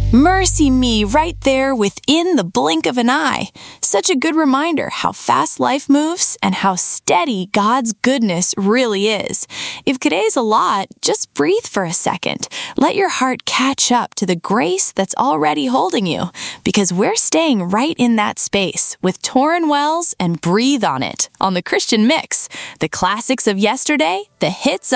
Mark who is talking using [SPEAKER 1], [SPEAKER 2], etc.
[SPEAKER 1] Mercy me, right there within the blink of an eye. Such a good reminder how fast life moves and how steady God's goodness really is. If today's a lot, just breathe for a second. Let your heart catch up to the grace that's already holding you, because we're staying right in that space with Tauren Wells and Breathe on It on the Christian Mix. The classics of yesterday, the hits